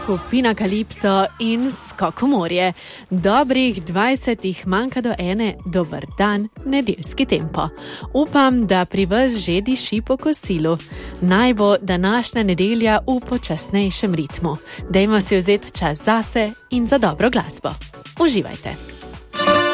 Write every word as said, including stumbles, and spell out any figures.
skupina Kalipso in Skok v morje. Dobrih dvajsetih manjka do ene, dober dan, nedeljski tempo. Upam, da pri vas že diši po kosilu. Naj bo današnja nedelja v počasnejšem ritmu. Dajmo si vzeti čas zase in za dobro glasbo. Uživajte!